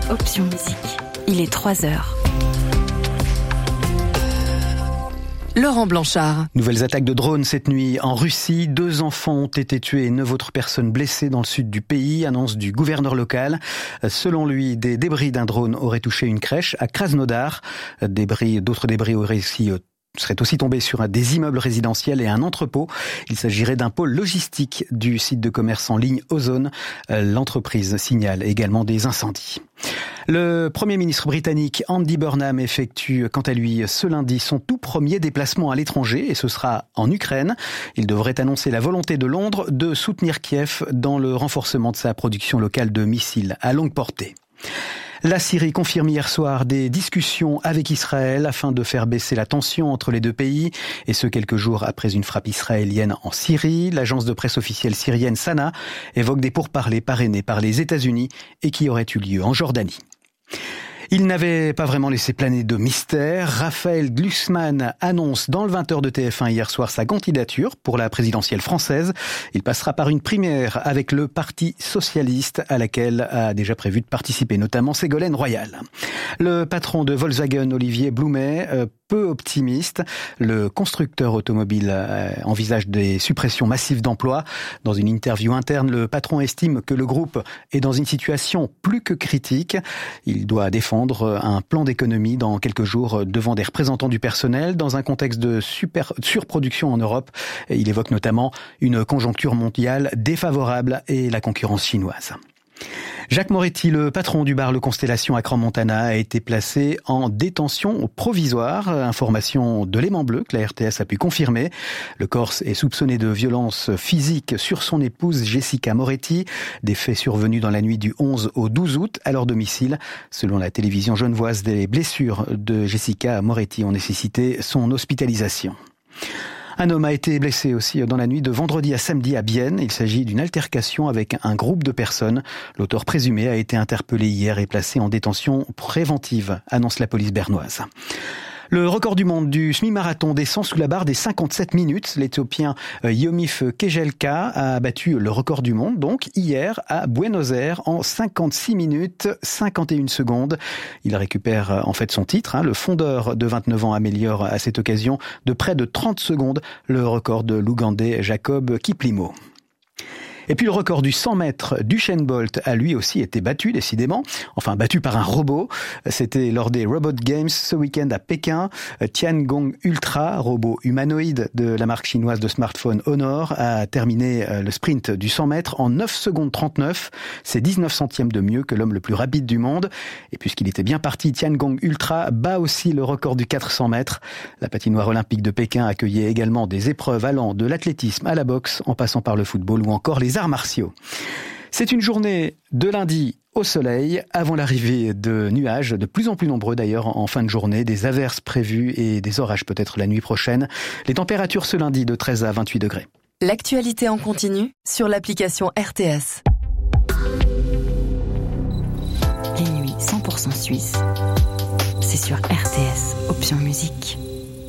Option Musique. Il est 3h. Laurent Blanchard. Nouvelles attaques de drones cette nuit en Russie. 2 enfants ont été tués et 9 autres personnes blessées dans le sud du pays, annonce du gouverneur local. Selon lui, des débris d'un drone auraient touché une crèche à Krasnodar. D'autres débris seraient aussi tombés sur des immeubles résidentiels et un entrepôt. Il s'agirait d'un pôle logistique du site de commerce en ligne Ozone. L'entreprise signale également des incendies. Le Premier ministre britannique Andy Burnham effectue quant à lui ce lundi son tout premier déplacement à l'étranger et ce sera en Ukraine. Il devrait annoncer la volonté de Londres de soutenir Kiev dans le renforcement de sa production locale de missiles à longue portée. La Syrie confirme hier soir des discussions avec Israël afin de faire baisser la tension entre les deux pays, et ce quelques jours après une frappe israélienne en Syrie. L'agence de presse officielle syrienne Sana évoque des pourparlers parrainés par les États-Unis et qui auraient eu lieu en Jordanie. Il n'avait pas vraiment laissé planer de mystère. Raphaël Glucksmann annonce dans le 20h de TF1 hier soir sa candidature pour la présidentielle française. Il passera par une primaire avec le Parti socialiste à laquelle a déjà prévu de participer notamment Ségolène Royal. Le patron de Volkswagen, Olivier Bloumet, peu optimiste. Le constructeur automobile envisage des suppressions massives d'emplois. Dans une interview interne, le patron estime que le groupe est dans une situation plus que critique. Il doit défendre un plan d'économie dans quelques jours devant des représentants du personnel dans un contexte de surproduction en Europe. Il évoque notamment une conjoncture mondiale défavorable et la concurrence chinoise. Jacques Moretti, le patron du bar Le Constellation à Crans-Montana, a été placé en détention provisoire. Information de l'Aimant Bleu que la RTS a pu confirmer. Le Corse est soupçonné de violences physiques sur son épouse Jessica Moretti. Des faits survenus dans la nuit du 11 au 12 août à leur domicile. Selon la télévision genevoise, des blessures de Jessica Moretti ont nécessité son hospitalisation. Un homme a été blessé aussi dans la nuit de vendredi à samedi à Bienne. Il s'agit d'une altercation avec un groupe de personnes. L'auteur présumé a été interpellé hier et placé en détention préventive, annonce la police bernoise. Le record du monde du semi-marathon descend sous la barre des 57 minutes. L'Éthiopien Yomif Kejelka a battu le record du monde, donc hier à Buenos Aires en 56 minutes 51 secondes. Il récupère en fait son titre. Le fondeur de 29 ans améliore à cette occasion de près de 30 secondes le record de l'Ougandais Jacob Kiplimo. Et puis le record du 100 mètres d'Usain Bolt a lui aussi été battu, décidément. Enfin, battu par un robot. C'était lors des Robot Games ce week-end à Pékin. Tiangong Ultra, robot humanoïde de la marque chinoise de smartphone Honor, a terminé le sprint du 100 mètres en 9 secondes 39. C'est 19 centièmes de mieux que l'homme le plus rapide du monde. Et puisqu'il était bien parti, Tiangong Ultra bat aussi le record du 400 mètres. La patinoire olympique de Pékin accueillait également des épreuves allant de l'athlétisme à la boxe, en passant par le football ou encore les arts martiaux. C'est une journée de lundi au soleil, avant l'arrivée de nuages, de plus en plus nombreux d'ailleurs en fin de journée, des averses prévues et des orages peut-être la nuit prochaine. Les températures ce lundi de 13 à 28 degrés. L'actualité en continu sur l'application RTS. Les nuits 100% suisses, c'est sur RTS, Option Musique.